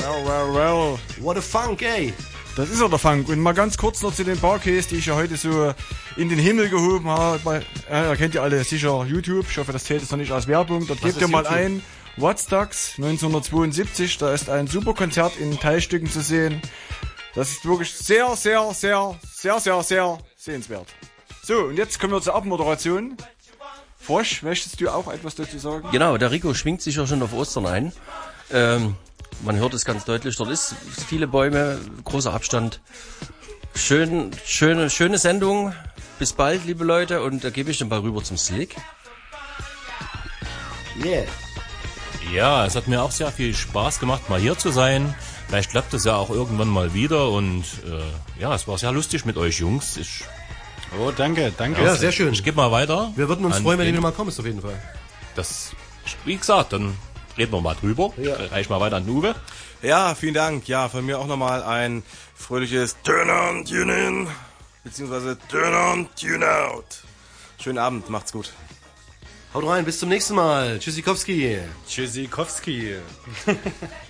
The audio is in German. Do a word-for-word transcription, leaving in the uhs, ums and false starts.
Well, well, well. What a funk, ey. Das ist ja der Funk. Und mal ganz kurz noch zu den Barcase, die ich ja heute so in den Himmel gehoben habe. Ja, da kennt ihr alle sicher YouTube. Ich hoffe, das zählt jetzt noch nicht als Werbung. Dort gebt ihr mal YouTube? ein. Woodstocks neunzehnhundertzweiundsiebzig. Da ist ein super Konzert in Teilstücken zu sehen. Das ist wirklich sehr, sehr, sehr, sehr, sehr, sehr sehenswert. So, und jetzt kommen wir zur Abmoderation. Frosch, möchtest du auch etwas dazu sagen? Genau, der Rico schwingt sich ja schon auf Ostern ein. Ähm, man hört es ganz deutlich, dort ist viele Bäume, großer Abstand. Schön, schöne, schöne Sendung. Bis bald, liebe Leute, und da gebe ich den Ball rüber zum Slick. Yeah. Ja, es hat mir auch sehr viel Spaß gemacht, mal hier zu sein. Vielleicht klappt es ja auch irgendwann mal wieder und äh, ja, es war sehr lustig mit euch Jungs. Ich, oh, danke, danke. Ja, sehr schön. Ich gebe mal weiter. Wir würden uns freuen, wenn du mal kommst, auf jeden Fall. Das, wie gesagt, dann reden wir mal drüber. Ja. Reich mal weiter an Uwe. Ja, vielen Dank. Ja, von mir auch nochmal ein fröhliches Turn on, Tune in, beziehungsweise Turn on, Tune out. Schönen Abend, macht's gut. Haut rein, bis zum nächsten Mal. Tschüssikowski. Tschüssikowski.